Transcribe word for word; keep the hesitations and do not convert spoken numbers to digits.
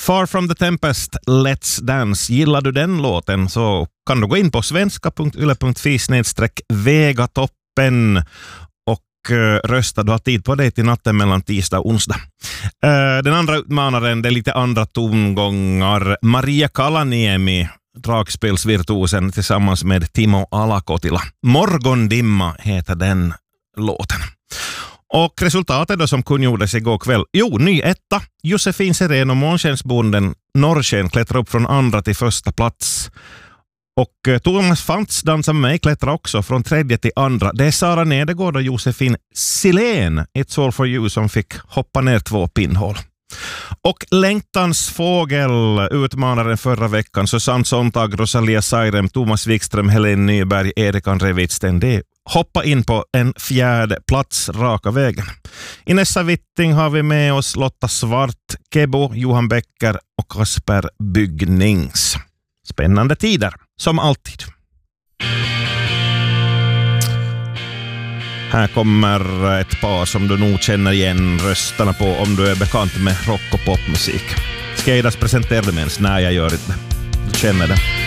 Far from the Tempest, Let's Dance. Gillar du den låten så kan du gå in på svenska punkt yle punkt fi snedstreck vegatoppen och uh, rösta. Du har tid på dig till natten mellan tisdag och onsdag. Uh, den andra utmanaren, det är lite andra tongångar. Maria Kalaniemi, dragspelsvirtuosen, tillsammans med Timo Alakotila. Morgondimma heter den låten. Och resultatet då som kungjordes igår kväll. Jo, ny etta. Josefin Sereno, Månskensbonden Norrsken klättrar upp från andra till första plats. Och eh, Thomas Fantz dansar med mig klättrar också från tredje till andra. Det är Sara Nedergård och Josefin Silén, It's All For You, som fick hoppa ner två pinnhål. Och Längtans fågel, utmanaren förra veckan, Susanne Sontag, Rosalia Sairem, Thomas Wikström, Helene Nyberg, Erik Andrevitsten. Det hoppa in på en fjärde plats raka vägen. I nästa Witting har vi med oss Lotta Svart, Kebo, Johan Becker och Kasper Byggnings. Spännande tider, som alltid. Här kommer ett par som du nog känner igen rösterna på om du är bekant med rock- och popmusik. Ska jag presentera det med ens? Nej, jag gör inte. Du känner det.